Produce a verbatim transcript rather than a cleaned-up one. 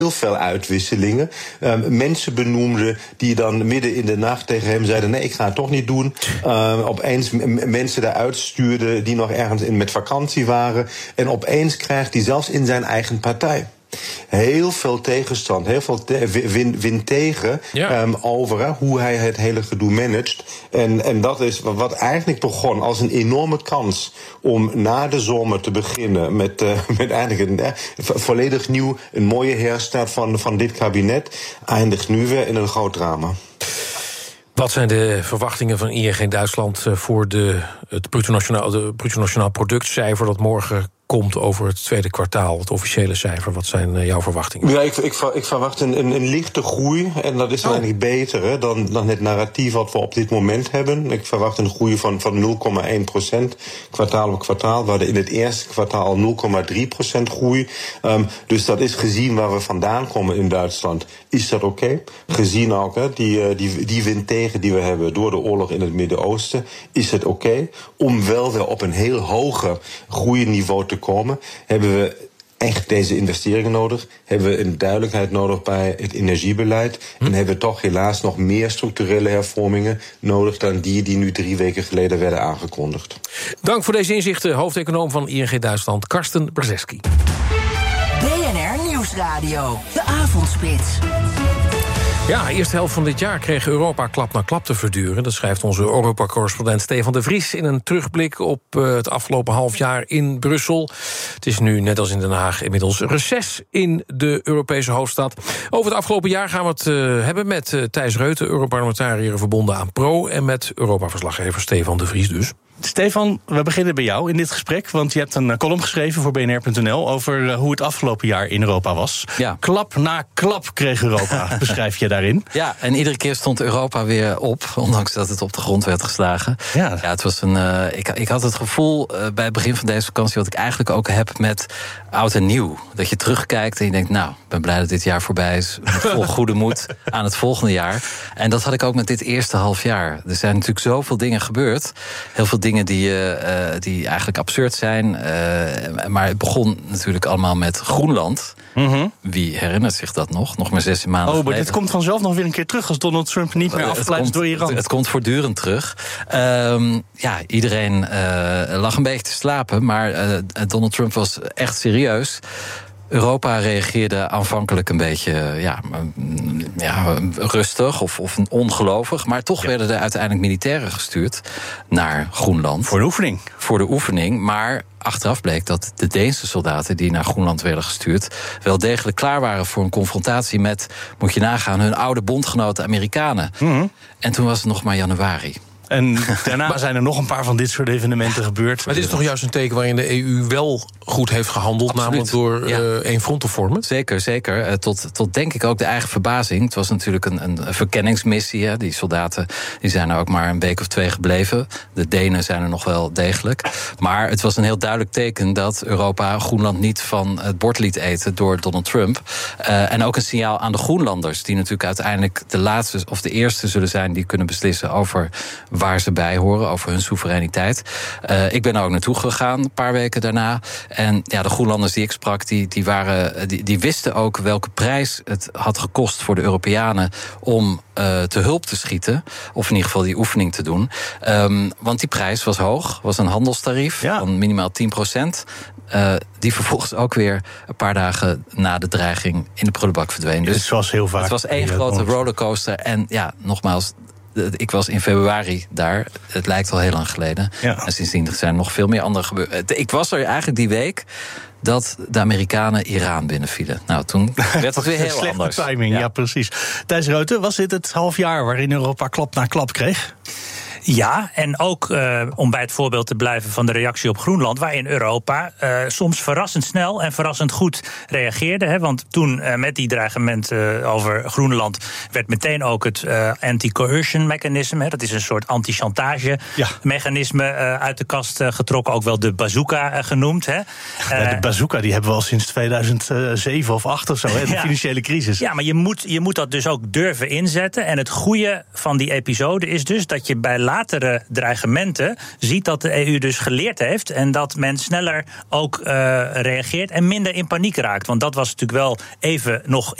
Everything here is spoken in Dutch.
heel veel uitwisselingen. Um, mensen benoemde die dan midden in de nacht tegen hem zeiden: nee, ik ga het toch niet doen. Uh, opeens m- mensen eruit stuurden die nog ergens in met vakantie waren. En opeens krijgt hij zelfs in zijn eigen partij heel veel tegenstand, heel veel te- win, win tegen ja. um, over hè, hoe hij het hele gedoe managt. En, en dat is wat eigenlijk begon als een enorme kans om na de zomer te beginnen met, uh, met eigenlijk een eh, volledig nieuw, een mooie herstart van, van dit kabinet, eindigt nu weer in een groot drama. Wat zijn de verwachtingen van I N G Duitsland voor de, het bruto nationaal, de bruto nationaal productcijfer dat morgen komt over het tweede kwartaal, het officiële cijfer? Wat zijn uh, jouw verwachtingen? Ja, ik, ik, ik verwacht een, een, een lichte groei. En dat is oh. eigenlijk beter hè, dan, dan het narratief wat we op dit moment hebben. Ik verwacht een groei van, van nul komma één procent kwartaal op kwartaal. We hadden in het eerste kwartaal nul komma drie procent groei. Um, dus dat is gezien waar we vandaan komen in Duitsland, is dat oké. Okay. Gezien ook hè, die, die, die wind tegen die we hebben door de oorlog in het Midden-Oosten, is het oké. Okay. Om wel weer op een heel hoge groeieniveau te komen, hebben we echt deze investeringen nodig. Hebben we een duidelijkheid nodig bij het energiebeleid. Hm. En hebben we toch helaas nog meer structurele hervormingen nodig dan die die nu drie weken geleden werden aangekondigd. Dank voor deze inzichten, hoofdeconoom van I N G Duitsland, Karsten Brzeski. B N R Nieuwsradio, de avondspits. Ja, de eerste helft van dit jaar kreeg Europa klap na klap te verduren. Dat schrijft onze Europa-correspondent Stefan de Vries in een terugblik op uh, het afgelopen half jaar in Brussel. Het is nu, net als in Den Haag, inmiddels reces in de Europese hoofdstad. Over het afgelopen jaar gaan we het uh, hebben met uh, Thijs Reuten, Europarlementariër verbonden aan Pro, en met Europa-verslaggever Stefan de Vries dus. Stefan, we beginnen bij jou in dit gesprek, want je hebt een column geschreven voor B N R punt N L over hoe het afgelopen jaar in Europa was. Ja. Klap na klap kreeg Europa, beschrijf je daarin. Ja, en iedere keer stond Europa weer op, ondanks dat het op de grond werd geslagen. Ja, ja het was een. Uh, ik, ik had het gevoel uh, bij het begin van deze vakantie, wat ik eigenlijk ook heb met oud en nieuw. Dat je terugkijkt en je denkt, nou, ik ben blij dat dit jaar voorbij is. Vol goede moed aan het volgende jaar. En dat had ik ook met dit eerste half jaar. Er zijn natuurlijk zoveel dingen gebeurd. Heel veel dingen die, uh, die eigenlijk absurd zijn. Uh, maar het begon natuurlijk allemaal met Groenland. Mm-hmm. Wie herinnert zich dat nog? Nog maar zestien maanden Oh, maar geleden. dit komt vanzelf nog weer een keer terug als Donald Trump niet meer afgeleid door Iran. Het, het komt voortdurend terug. Um, ja, iedereen uh, lag een beetje te slapen, maar uh, Donald Trump was echt serieus. Europa reageerde aanvankelijk een beetje ja, ja, rustig of, of ongelovig. Maar toch ja. werden er uiteindelijk militairen gestuurd naar Groenland. Voor de oefening. Voor de oefening, maar achteraf bleek dat de Deense soldaten die naar Groenland werden gestuurd wel degelijk klaar waren voor een confrontatie met, moet je nagaan, hun oude bondgenoten Amerikanen. Mm-hmm. En toen was het nog maar januari. En daarna maar, zijn er nog een paar van dit soort evenementen gebeurd. Maar dit is toch juist een teken waarin de E U wel goed heeft gehandeld, absoluut. Namelijk door ja. uh, één front te vormen? Zeker, zeker. Uh, tot, tot denk ik ook de eigen verbazing. Het was natuurlijk een, een verkenningsmissie. Hè. Die soldaten die zijn er ook maar een week of twee gebleven. De Denen zijn er nog wel degelijk. Maar het was een heel duidelijk teken dat Europa Groenland niet van het bord liet eten door Donald Trump. Uh, en ook een signaal aan de Groenlanders, die natuurlijk uiteindelijk de laatste of de eerste zullen zijn die kunnen beslissen over waar ze bij horen, over hun soevereiniteit. Uh, ik ben er ook naartoe gegaan, een paar weken daarna. En ja, de Groenlanders die ik sprak, die, die, waren, die, die wisten ook welke prijs het had gekost voor de Europeanen om uh, te hulp te schieten. Of in ieder geval die oefening te doen. Um, want die prijs was hoog, was een handelstarief ja. van minimaal tien procent. Uh, die vervolgens ook weer een paar dagen na de dreiging in de prullenbak verdween. Dus het was heel vaak. Het was één grote rollercoaster. En ja, nogmaals, ik was in februari daar. Het lijkt al heel lang geleden. Ja. En sindsdien zijn er nog veel meer andere gebeurd. Ik was er eigenlijk die week dat de Amerikanen Iran binnenvielen. Nou, toen werd het weer heel Slechte anders. timing, ja, ja precies. Thijs Reuten, was dit het half jaar waarin Europa klap na klap kreeg? Ja, en ook uh, om bij het voorbeeld te blijven van de reactie op Groenland, waarin Europa uh, soms verrassend snel en verrassend goed reageerde. Hè, want toen uh, met die dreigement uh, over Groenland werd meteen ook het uh, anti-coercion mechanisme, hè, dat is een soort anti-chantage ja. mechanisme uh, uit de kast uh, getrokken, ook wel de bazooka uh, genoemd. Hè. Uh, ja, de bazooka die hebben we al sinds tweeduizend zeven of acht of zo, hè, de ja. financiële crisis. Ja, maar je moet, je moet dat dus ook durven inzetten. En het goede van die episode is dus dat je bij latere dreigementen ziet dat de E U dus geleerd heeft en dat men sneller ook uh, reageert en minder in paniek raakt. Want dat was natuurlijk wel even nog